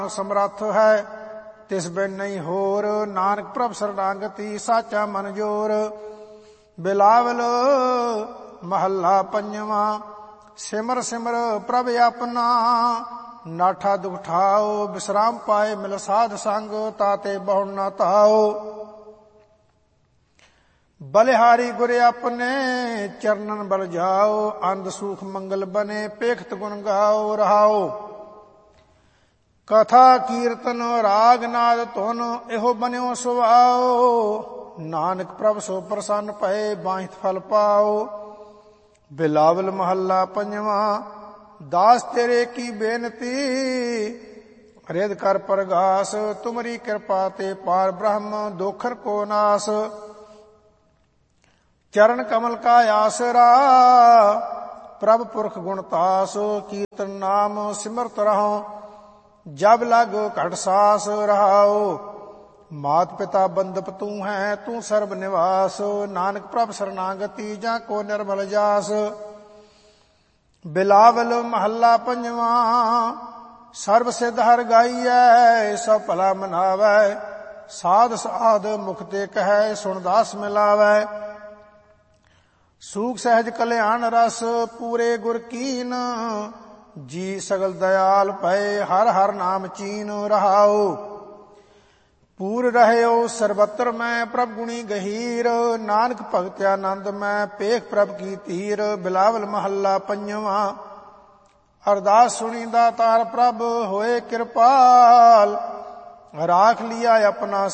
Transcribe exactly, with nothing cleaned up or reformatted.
ਸਮਰੱਥ ਹੈ ਤਿਸ ਬਿਨ ਨਹੀਂ ਹੋਰ। ਨਾਨਕ ਪ੍ਰਭ ਸਰਣਾਗਤੀ ਸਾਚਾ ਮਨ ਜੋਰ। ਬਿਲਾਵਲ ਮਹੱਲਾ ਪੰਜਵਾਂ। ਸਿਮਰ ਸਿਮਰ ਪ੍ਰਭ ਆਪਣਾ ਨਾਠਾ ਦੁਖ ਠਾਓ। ਬਿਸਰਾਮ ਪਾਏ ਮਿਲ ਸਾਧ ਸੰਗ ਤਾਤੇ ਬਹੁ ਨਾ ਤਾਓ। ਬਲਿਹਾਰੀ ਗੁਰ ਆਪਣੇ ਚਰਨਨ ਬਲ ਜਾਓ। ਅੰਧ ਸੂਖ ਮੰਗਲ ਬਨੇ ਪੇਖਤ ਗੁਣ ਗਾਓ ਰਹਾਓ। ਕਥਾ ਕੀਰਤਨ ਰਾਗ ਨਾਦ ਧੁਨ ਇਹੋ ਬਨਿਓ ਸੁਆਓ। ਨਾਨਕ ਪ੍ਰਭ ਸੋ ਪ੍ਰਸੰਨ ਭਏ ਬਾਹਿਤ ਫਲ ਪਾਓ। ਬਿਲਾਵਲ ਮਹੱਲਾ ਪੰਜਵਾਂ। ਦਾਸ ਤੇਰੇ ਕੀ ਬੇਨਤੀ ਰਿਦ ਕਰ ਪ੍ਰਗਾਸ। ਤੁਮਰੀ ਕਿਰਪਾ ਤੇ ਪਾਰ ਬ੍ਰਹਮ ਦੋਖਰ ਕੋ ਨਾਸ। ਚਰਨ ਕਮਲ ਕਾ ਆਸਰਾ ਪ੍ਰਭ ਪੁਰਖ ਗੁਣ ਤਾਸ। ਕੀਰਤਨ ਨਾਮ ਸਿਮਰਤ ਰਹੋ ਜਬ ਲਗ ਘਟ ਸਾਸ ਰਹਾਓ। ਮਾਤ ਪਿਤਾ ਬੰਦਪ ਤੂੰ ਹੈ ਤੂੰ ਸਰਬ ਨਿਵਾਸ। ਨਾਨਕ ਪ੍ਰਭ ਸਰਨਾਗਤੀ ਜਾਂ ਕੋ ਨਿਰਮਲ ਜਾਸ। ਬਿਲਾਵਲ ਮਹੱਲਾ ਪੰਜਵਾਂ। ਸਰਬ ਸਿਧ ਹਰ ਗਾਈਐ ਸਭ ਭਲਾ ਮਨਾਵੈ। ਸਾਧ ਸਾਧ ਮੁਖ ਤੇ ਕਹੈ ਸੁਣ ਦਾਸ ਮਿਲਾਵੈ। ਸੂਖ ਸਹਿਜ ਕਲਿਆਣ ਰਸ ਪੂਰੇ ਗੁਰ ਕੀਨ। ਜੀ ਸਗਲ ਦਇਆਲ ਭਏ ਹਰ ਹਰ ਨਾਮ ਚੀਨ ਰਹਾਓ। ਪੂਰ ਰਹਿਓ ਸਰਬਤਰ ਮੈਂ ਪ੍ਰਭ ਗੁਣੀ ਗਹੀਰ। ਨਾਨਕ ਭਗਤ ਆਨੰਦ ਮੈਂ ਪੇਖ ਪ੍ਰਭ ਕੀ ਧੀਰ। ਬਿਲਾਵਲ ਮਹੱਲਾ ਪੰਜਵਾਂ। ਅਰਦਾਸ ਸੁਣੀ ਦਾਤਾਰ ਪ੍ਰਭ ਹੋਏ ਕਿਰਪਾਲ। ਰਾਖ ਲਿਆ ਆਪਣਾ